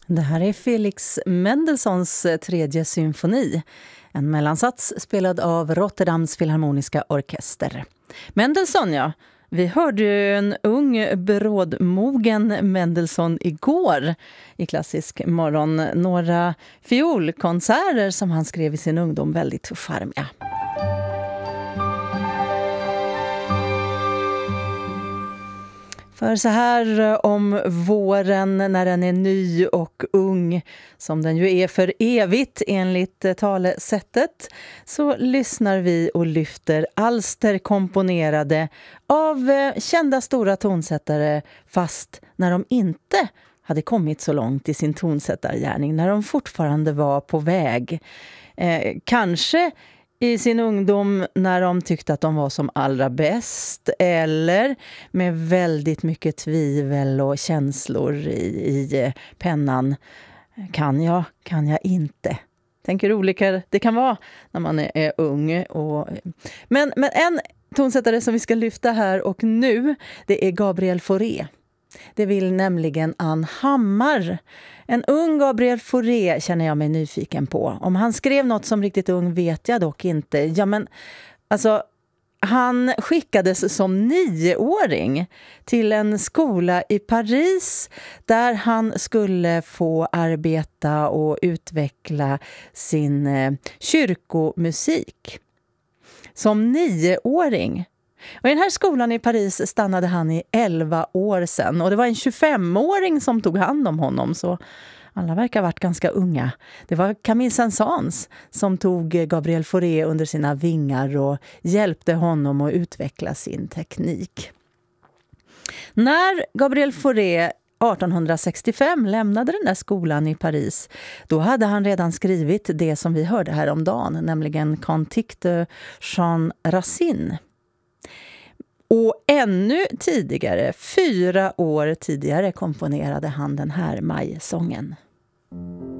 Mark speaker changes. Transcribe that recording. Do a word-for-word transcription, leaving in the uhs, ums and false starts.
Speaker 1: Det här är Felix Mendelssohns tredje symfoni. En mellansats spelad av Rotterdams Filharmoniska Orkester. Mendelssohn, ja. Vi hörde ju en ung, brådmogen Mendelssohn igår i Klassisk morgon. Några fiolkonserter som han skrev i sin ungdom, väldigt charmiga. För så här om våren när den är ny och ung, som den ju är för evigt enligt talesättet, så lyssnar vi och lyfter alster komponerade av kända stora tonsättare, fast när de inte hade kommit så långt i sin tonsättargärning, när de fortfarande var på väg. Eh, kanske i sin ungdom när de tyckte att de var som allra bäst, eller med väldigt mycket tvivel och känslor i, i pennan. Kan jag, kan jag inte? Tänker hur olika det kan vara när man är, är ung. Och, men, men en tonsättare som vi ska lyfta här och nu, det är Gabriel Fauré. Det vill nämligen Ann Hammar. En ung Gabriel Fauré känner jag mig nyfiken på. Om han skrev något som riktigt ung vet jag dock inte. Ja, men alltså, han skickades som nioåring till en skola i Paris där han skulle få arbeta och utveckla sin eh, kyrkomusik. Som nioåring. Och i den här skolan i Paris stannade han i elva år sedan. Och det var en tjugofemåring som tog hand om honom, så alla verkar ha varit ganska unga. Det var Camille Saint-Saëns som tog Gabriel Fauré under sina vingar och hjälpte honom att utveckla sin teknik. När Gabriel Fauré arton sextiofem lämnade den där skolan i Paris, då hade han redan skrivit det som vi hörde här om dagen, nämligen Cantique de Jean Racine. Och ännu tidigare, fyra år tidigare, komponerade han den här majsången.